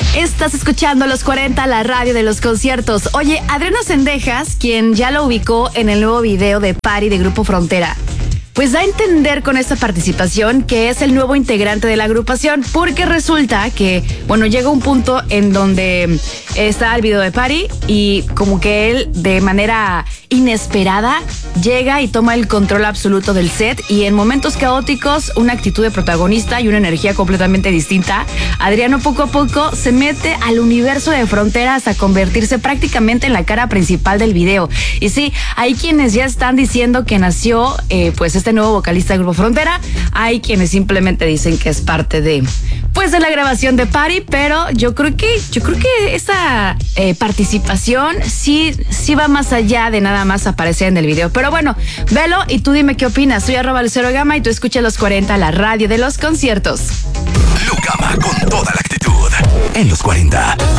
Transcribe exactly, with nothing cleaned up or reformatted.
Estás escuchando Los cuarenta, la radio de los conciertos. Oye, Adriano Zendejas, quien ya lo ubicó en el nuevo video de Party de Grupo Frontera, pues da a entender con esta participación que es el nuevo integrante de la agrupación, porque resulta que, bueno, llega un punto en donde está el video de Party y como que él de manera inesperada llega y toma el control absoluto del set, y en momentos caóticos una actitud de protagonista y una energía completamente distinta. Adriano poco a poco se mete al universo de Frontera hasta convertirse prácticamente en la cara principal del video. Y sí, hay quienes ya están diciendo que nació eh, pues este nuevo vocalista del Grupo Frontera. Hay quienes simplemente dicen que es parte de pues de la grabación de Party, pero yo creo que yo creo que esta eh, participación sí sí va más allá de nada más aparecer en el video. Pero bueno, velo y tú dime qué opinas. Soy arroba Lucero Gama y tú escuchas Los cuarenta, la radio de los conciertos. Lu Gama con toda la actitud en Los cuarenta.